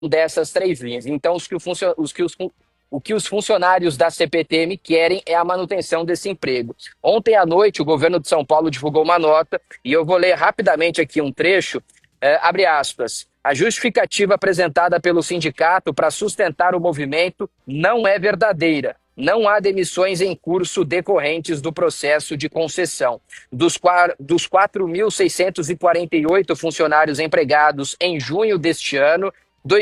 dessas três linhas. Então, o que os funcionários da CPTM querem é a manutenção desse emprego. Ontem à noite, o governo de São Paulo divulgou uma nota, e eu vou ler rapidamente aqui um trecho, abre aspas. A justificativa apresentada pelo sindicato para sustentar o movimento não é verdadeira. Não há demissões em curso decorrentes do processo de concessão. Dos 4.648 funcionários empregados em junho deste ano,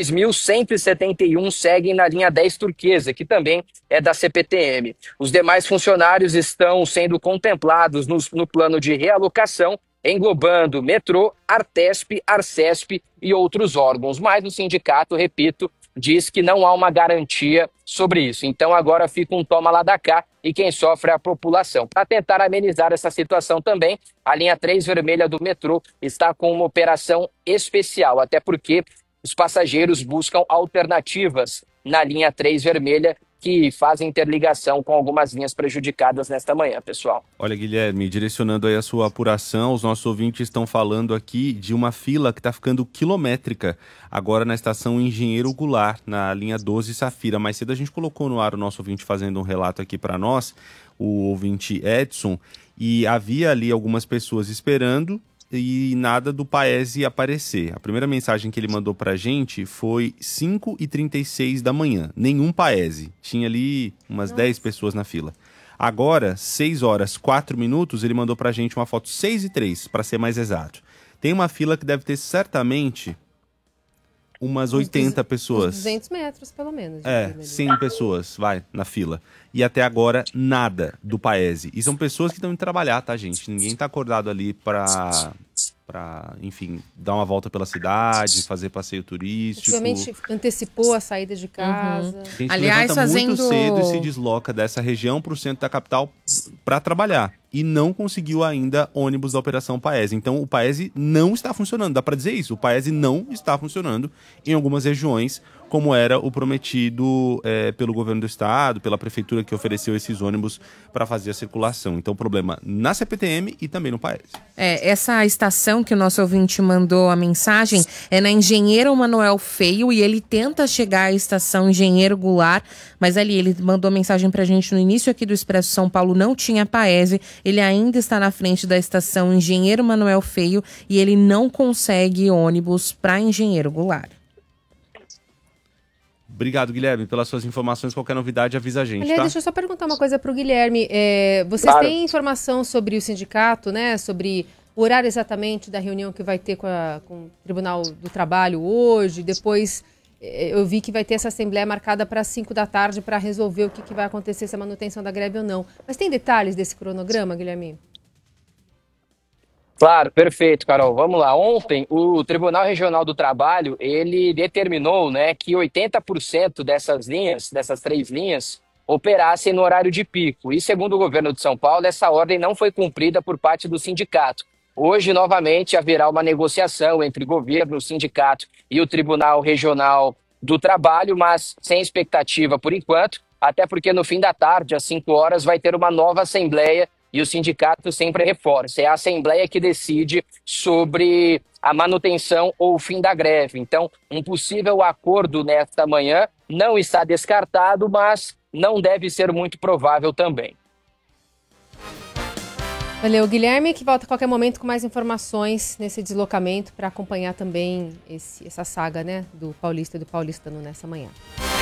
2.171 seguem na linha 10 turquesa, que também é da CPTM. Os demais funcionários estão sendo contemplados no plano de realocação, englobando metrô, Artesp, Arcesp e outros órgãos. Mas o sindicato, repito, diz que não há uma garantia sobre isso. Então agora fica um toma lá da cá e quem sofre é a população. Para tentar amenizar essa situação também, a linha 3 vermelha do metrô está com uma operação especial, até porque os passageiros buscam alternativas na linha 3 vermelha, que fazem interligação com algumas linhas prejudicadas nesta manhã, pessoal. Olha, Guilherme, direcionando aí a sua apuração, os nossos ouvintes estão falando aqui de uma fila que está ficando quilométrica, agora na estação Engenheiro Goulart, na linha 12 Safira. Mais cedo a gente colocou no ar o nosso ouvinte fazendo um relato aqui para nós, o ouvinte Edson, e havia ali algumas pessoas esperando e nada do Paese aparecer. A primeira mensagem que ele mandou pra gente foi 5h36 da manhã. Nenhum Paese. Tinha ali umas 10 pessoas na fila. Agora, 6h04, ele mandou pra gente uma foto 6h03, para ser mais exato. Tem uma fila que deve ter certamente umas 80 pessoas. 200 metros, pelo menos. 100 pessoas, na fila. E até agora, nada do Paese. E são pessoas que estão indo trabalhar, tá, gente? Ninguém tá acordado ali pra, enfim, dar uma volta pela cidade, fazer passeio turístico. Obviamente antecipou a saída de casa. A gente levanta muito cedo e se desloca dessa região para o centro da capital para trabalhar. E não conseguiu ainda ônibus da Operação Paese. Então o Paese não está funcionando. Dá para dizer isso. O Paese não está funcionando em algumas regiões, como era o prometido pelo governo do estado, pela prefeitura que ofereceu esses ônibus para fazer a circulação. Então, problema na CPTM e também no Paese. Essa estação que o nosso ouvinte mandou a mensagem é na Engenheiro Manuel Feio e ele tenta chegar à estação Engenheiro Goulart, mas ali ele mandou mensagem pra gente no início aqui do Expresso São Paulo, não tinha Paese, ele ainda está na frente da estação Engenheiro Manuel Feio e ele não consegue ônibus para Engenheiro Goulart. Obrigado, Guilherme, pelas suas informações. Qualquer novidade, avisa a gente, Aliás, tá? deixa eu só perguntar uma coisa para o Guilherme. Vocês Claro. têm informação sobre o sindicato, né? Sobre o horário exatamente da reunião que vai ter com o Tribunal do Trabalho hoje? Depois, eu vi que vai ter essa assembleia marcada para 5 da tarde para resolver o que vai acontecer, se a manutenção da greve ou não. Mas tem detalhes desse cronograma, Guilherme? Claro, perfeito, Carol. Vamos lá. Ontem, o Tribunal Regional do Trabalho, ele determinou, né, que 80% dessas linhas, dessas três linhas, operassem no horário de pico. E, segundo o governo de São Paulo, essa ordem não foi cumprida por parte do sindicato. Hoje, novamente, haverá uma negociação entre governo, o sindicato e o Tribunal Regional do Trabalho, mas sem expectativa por enquanto, até porque no fim da tarde, às 5 horas, vai ter uma nova assembleia. E o sindicato sempre reforça, é a Assembleia que decide sobre a manutenção ou o fim da greve. Então, um possível acordo nesta manhã não está descartado, mas não deve ser muito provável também. Valeu, Guilherme, que volta a qualquer momento com mais informações nesse deslocamento para acompanhar também essa saga, né, do paulista e do paulistano nessa manhã.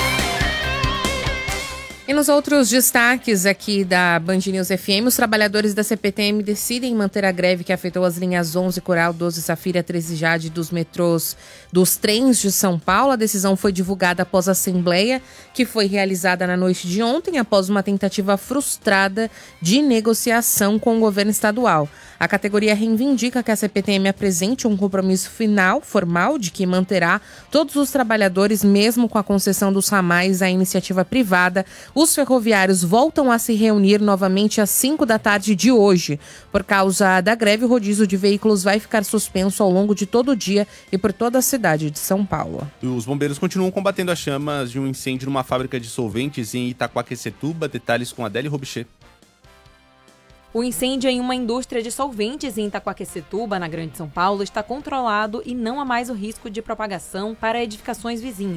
E nos outros destaques aqui da Band News FM, os trabalhadores da CPTM decidem manter a greve que afetou as linhas 11 Coral, 12 Safira, 13 Jade dos metrôs dos trens de São Paulo. A decisão foi divulgada após a assembleia que foi realizada na noite de ontem, após uma tentativa frustrada de negociação com o governo estadual. A categoria reivindica que a CPTM apresente um compromisso formal, de que manterá todos os trabalhadores, mesmo com a concessão dos ramais à iniciativa privada. Os ferroviários voltam a se reunir novamente às 5 da tarde de hoje. Por causa da greve, o rodízio de veículos vai ficar suspenso ao longo de todo o dia e por toda a cidade de São Paulo. Os bombeiros continuam combatendo as chamas de um incêndio numa fábrica de solventes em Itaquaquecetuba. Detalhes com Adélia Robichê. O incêndio em uma indústria de solventes em Itaquaquecetuba, na Grande São Paulo, está controlado e não há mais o risco de propagação para edificações vizinhas.